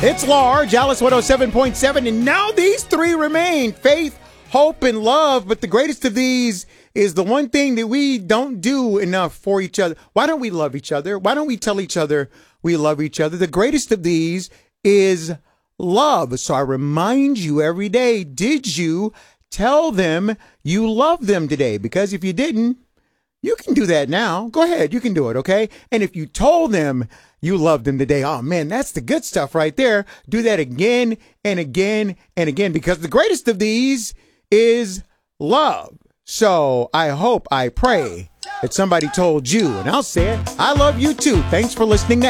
It's large, Alice 107.7, and now these three remain: faith, hope, and love. But the greatest of these is the one thing that we don't do enough for each other. Why don't we love each other? Why don't we tell each other we love each other? The greatest of these is love. So I remind you every day, did you tell them you love them today? Because if you didn't, you can do that now. Go ahead. You can do it. Okay. And if you told them you loved them today, oh man, that's the good stuff right there. Do that again and again and again, because the greatest of these is love. So I pray that somebody told you, and I'll say it, I love you too. Thanks for listening.